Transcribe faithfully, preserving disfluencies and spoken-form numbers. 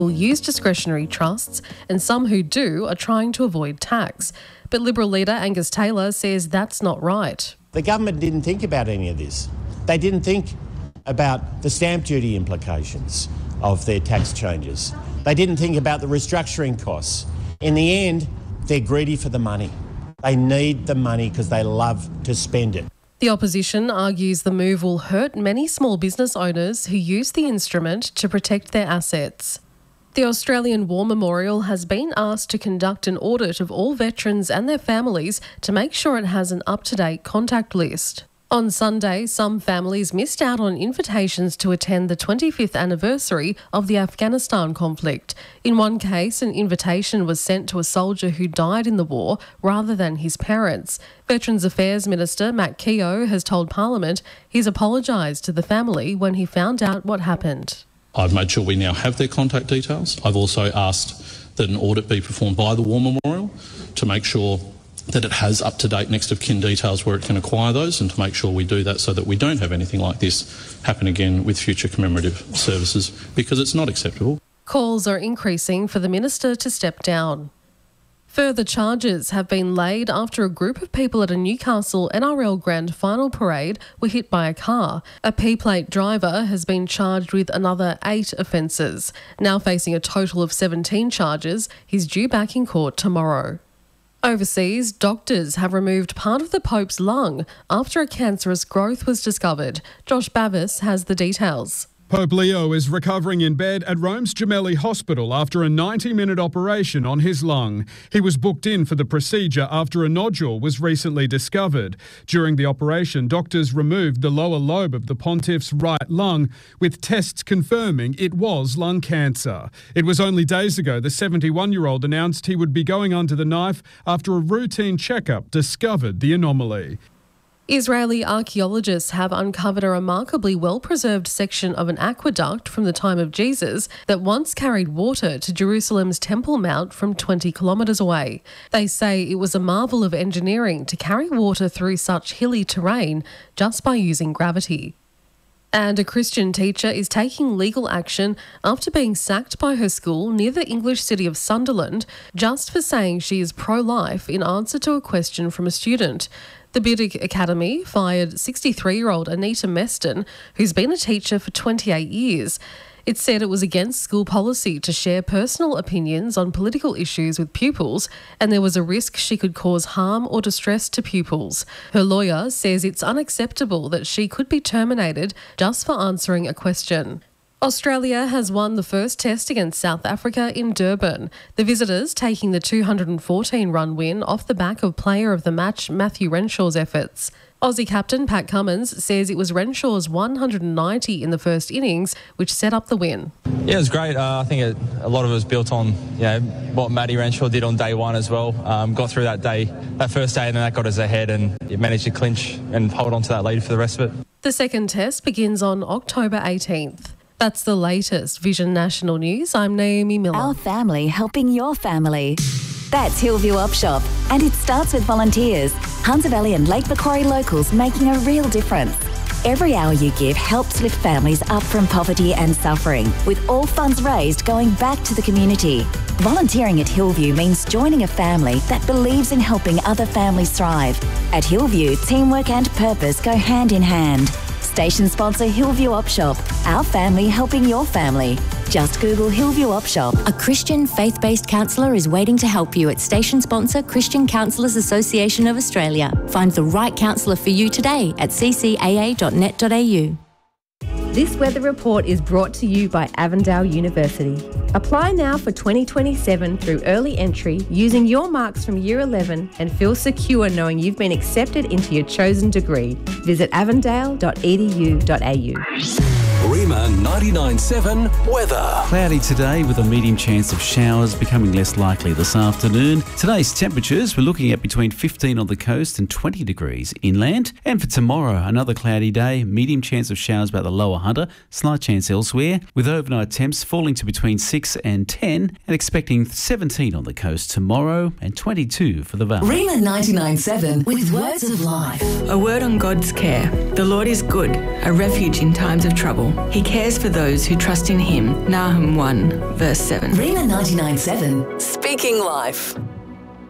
will use discretionary trusts, and some who do are trying to avoid tax. But Liberal leader Angus Taylor says that's not right. The government didn't think about any of this. They didn't think about the stamp duty implications of their tax changes. They didn't think about the restructuring costs. In the end, they're greedy for the money. They need the money because they love to spend it. The opposition argues the move will hurt many small business owners who use the instrument to protect their assets. The Australian War Memorial has been asked to conduct an audit of all veterans and their families to make sure it has an up-to-date contact list. On Sunday, some families missed out on invitations to attend the twenty-fifth anniversary of the Afghanistan conflict. In one case, an invitation was sent to a soldier who died in the war rather than his parents. Veterans Affairs Minister Matt Keogh has told Parliament he's apologised to the family when he found out what happened. I've made sure we now have their contact details. I've also asked that an audit be performed by the War Memorial to make sure that it has up-to-date next of kin details where it can acquire those, and to make sure we do that so that we don't have anything like this happen again with future commemorative services, because it's not acceptable. Calls are increasing for the minister to step down. Further charges have been laid after a group of people at a Newcastle N R L Grand Final parade were hit by a car. A P-plate driver has been charged with another eight offences. Now facing a total of seventeen charges, he's due back in court tomorrow. Overseas, doctors have removed part of the Pope's lung after a cancerous growth was discovered. Josh Bavis has the details. Pope Leo is recovering in bed at Rome's Gemelli Hospital after a ninety-minute operation on his lung. He was booked in for the procedure after a nodule was recently discovered. During the operation, doctors removed the lower lobe of the pontiff's right lung, with tests confirming it was lung cancer. It was only days ago the seventy-one-year-old announced he would be going under the knife after a routine checkup discovered the anomaly. Israeli archaeologists have uncovered a remarkably well-preserved section of an aqueduct from the time of Jesus that once carried water to Jerusalem's Temple Mount from twenty kilometres away. They say it was a marvel of engineering to carry water through such hilly terrain just by using gravity. And a Christian teacher is taking legal action after being sacked by her school near the English city of Sunderland just for saying she is pro-life in answer to a question from a student. The Biddick Academy fired sixty-three-year-old Anita Meston, who's been a teacher for twenty-eight years. It said it was against school policy to share personal opinions on political issues with pupils, and there was a risk she could cause harm or distress to pupils. Her lawyer says it's unacceptable that she could be terminated just for answering a question. Australia has won the first test against South Africa in Durban, the visitors taking the two hundred fourteen run win off the back of player of the match Matthew Renshaw's efforts. Aussie captain Pat Cummins says it was Renshaw's one hundred ninety in the first innings which set up the win. Yeah, it was great. Uh, I think it, a lot of it was built on you know what Matty Renshaw did on day one as well. Um, got through that day, that first day, and then that got us ahead, and it managed to clinch and hold on to that lead for the rest of it. The second test begins on October eighteenth. That's the latest Vision National News. I'm Naomi Miller. Our family helping your family. That's Hillview Opshop, and it starts with volunteers. Hunter Valley and Lake Macquarie locals making a real difference. Every hour you give helps lift families up from poverty and suffering, with all funds raised going back to the community. Volunteering at Hillview means joining a family that believes in helping other families thrive. At Hillview, teamwork and purpose go hand in hand. Station sponsor Hillview Opshop, our family helping your family. Just Google Hillview Opshop. A Christian faith-based counsellor is waiting to help you at station sponsor Christian Counsellors Association of Australia. Find the right counsellor for you today at c c a a dot net dot a u. This weather report is brought to you by Avondale University. Apply now for twenty twenty-seven through early entry using your marks from Year eleven and feel secure knowing you've been accepted into your chosen degree. Visit avondale dot e d u dot a u. Rima ninety-nine point seven weather. Cloudy today with a medium chance of showers becoming less likely this afternoon. Today's temperatures, we're looking at between fifteen on the coast and twenty degrees inland. And for tomorrow, another cloudy day, medium chance of showers about the lower Hunter, slight chance elsewhere, with overnight temps falling to between six and ten, and expecting seventeen on the coast tomorrow and twenty-two for the Valley. Rima ninety-nine point seven with words of life. A word on God's care. The Lord is good, a refuge in times of trouble. faithful. He cares for those who trust in him. Nahum one, verse seven. Rima ninety-nine point seven. Speaking life.